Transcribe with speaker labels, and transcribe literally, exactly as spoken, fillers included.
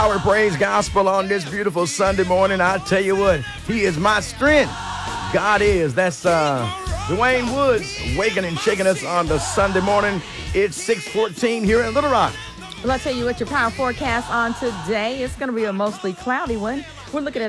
Speaker 1: Our praise gospel on this beautiful Sunday morning. I tell you what, he is my strength. God is. That's uh, Dwayne Woods waking and shaking us on the Sunday morning. It's six fourteen here in Little Rock.
Speaker 2: Well, I'll tell you what your power forecast on today. It's going to be a mostly cloudy one. We're looking at